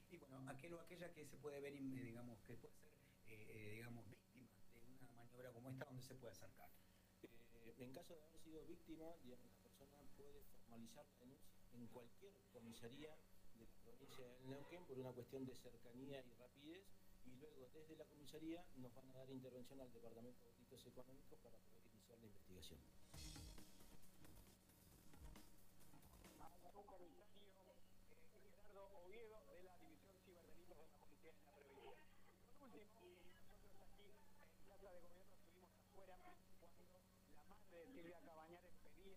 Y bueno, aquel o aquella que se puede ver, digamos, que puede ser, digamos, víctima de una maniobra como esta donde se puede acercar. En caso de haber sido víctima, digamos, la persona puede formalizar la denuncia en cualquier comisaría de la provincia del Neuquén por una cuestión de cercanía y rapidez, y luego desde la comisaría nos van a dar intervención al Departamento de Delitos Económicos para poder iniciar la investigación. Al subcomisario Gerardo Oviedo de la División Ciberdelitos de la Policía de la provincia. Por último, nosotros aquí en Casa de Gobierno estuvimos afuera cuando la madre de Silvia Cabañares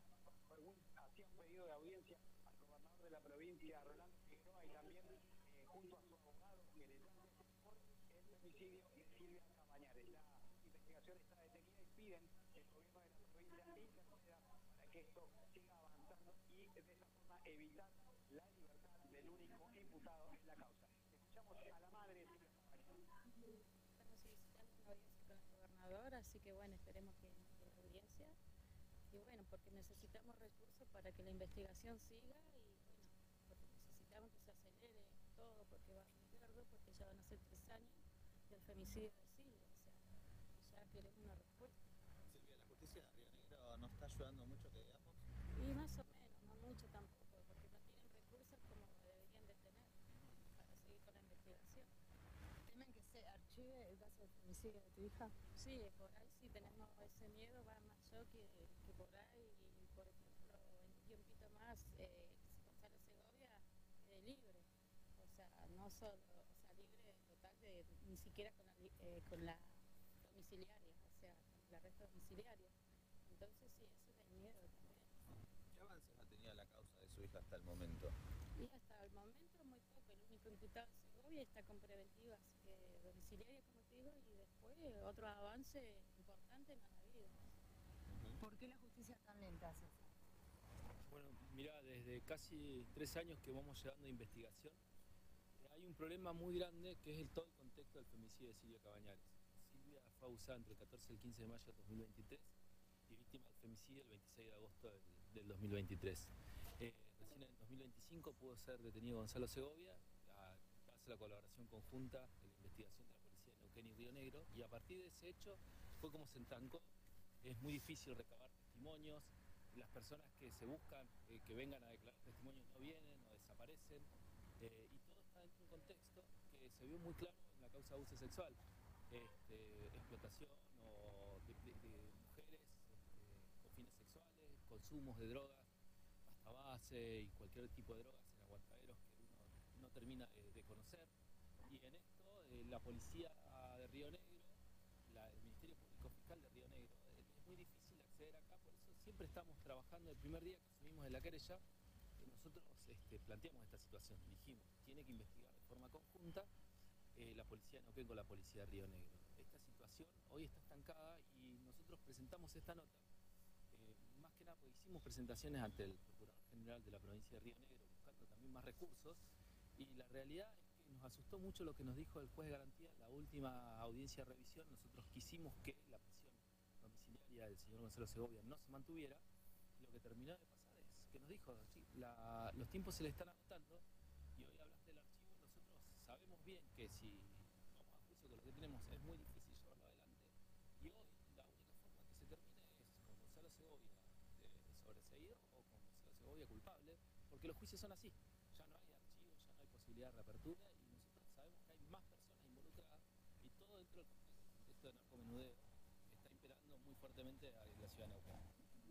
hacía un pedido de audiencia al gobernador de la provincia, Rolando Figueroa, y también junto a su abogado querellante por el femicidio de Silvia Cabañares. La investigación está detenida y piden que el gobierno de la provincia interceda para que esto siga avanzando y de esa forma evitar la libertad del único imputado en la causa. Escuchamos a la madre de Silvia Cabañares. Estamos solicitando una audiencia con el gobernador, así que bueno, esperemos que la audiencia. Y bueno, porque necesitamos recursos para que la investigación siga y bueno, porque necesitamos que se acelere todo, porque va muy largo, porque ya van a ser 3 años del femicidio de Silvia, o sea, ya queremos una respuesta. Silvia, la justicia de Río Negro no está ayudando mucho, que digamos. Y más o menos, no mucho tampoco, porque no tienen recursos como deberían de tener para seguir con la investigación. ¿Temen que se archive el caso del femicidio de tu hija? Sí, por ahí sí tenemos ese miedo, va más yo que por ahí, y por ejemplo, en un tiempito más, Gonzalo Segovia libre, o sea, no solo, o sea, libre total, ni siquiera con la domiciliaria, o sea, con el arresto domiciliario. Entonces sí, eso es el miedo también. ¿Qué avances ha tenido la causa de su hija hasta el momento? Y hasta el momento muy poco, el único imputado es Segovia, está con preventiva, así que domiciliaria, como te digo, y después otro avance importante no ha habido. ¿Por qué la justicia tan lenta, César? Bueno, mira, desde casi 3 años que vamos llevando investigación, hay un problema muy grande que es todo el contexto del femicidio de Silvia Cabañares. Silvia fue abusada entre el 14 y el 15 de mayo de 2023 y víctima del femicidio el 26 de agosto del 2023. Recién en 2025 pudo ser detenido Gonzalo Segovia, gracias a la colaboración conjunta de la investigación de la policía de Neuquén y Río Negro, y a partir de ese hecho fue como se entancó. Es muy difícil recabar testimonios, las personas que se buscan que vengan a declarar testimonios no vienen o desaparecen, y todo está dentro de un contexto que se vio muy claro en la causa de abuso sexual, explotación o de mujeres con fines sexuales, consumos de drogas, pasta base y cualquier tipo de drogas en aguantaderos que uno no termina de conocer. Y en esto la policía de Río Negro, el Ministerio Público Fiscal de Río Negro, es muy difícil acceder acá, por eso siempre estamos trabajando. El primer día que asumimos en la querella, nosotros planteamos esta situación, dijimos, tiene que investigar de forma conjunta la policía de Neuquén con la policía de Río Negro. Esta situación hoy está estancada y nosotros presentamos esta nota, más que nada porque hicimos presentaciones ante el Procurador General de la provincia de Río Negro, buscando también más recursos, y la realidad es que nos asustó mucho lo que nos dijo el juez de garantía en la última audiencia de revisión. Nosotros quisimos que la prisión domiciliaria del señor Gonzalo Segovia no se mantuviera, y lo que terminó de pasar es que nos dijo, sí, los tiempos se le están agotando, y hoy hablaste del archivo. Nosotros sabemos bien que si vamos a juicio con lo que tenemos es muy difícil llevarlo adelante, y hoy la única forma que se termine es con Gonzalo Segovia sobreseído o con Gonzalo Segovia culpable, porque los juicios son así, ya no hay archivo, ya no hay posibilidad de reapertura, y nosotros sabemos que hay más personas involucradas, y todo dentro del contexto de narcomenudeo que está imperando muy fuertemente en la ciudad de Neuquén.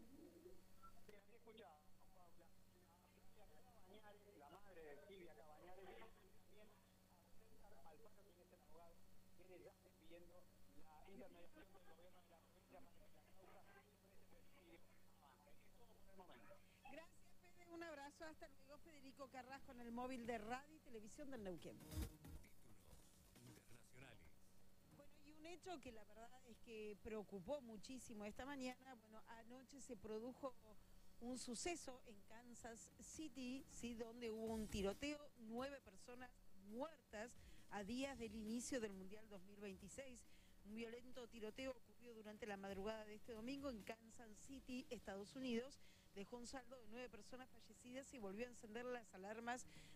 Bien, aquí escuchamos, Paula, a Flavia Cabañares, la madre de Silvia Cabañares, y también a César Alfaro, quien es el abogado, viene ya pidiendo la intermediación del gobierno de la provincia para que la causa sobre este femicidio avance. Es todo por el momento. Gracias, Fede. Un abrazo. Hasta luego, Federico Carrasco, en el móvil de Radio y Televisión del Neuquén. Títulos internacionales. Bueno, y un hecho que la verdad es que preocupó muchísimo esta mañana. Bueno, anoche se produjo un suceso en Kansas City, ¿sí?, donde hubo un tiroteo, 9 personas muertas a días del inicio del Mundial 2026. Un violento tiroteo ocurrió durante la madrugada de este domingo en Kansas City, Estados Unidos. Dejó un saldo de 9 personas fallecidas y volvió a encender las alarmas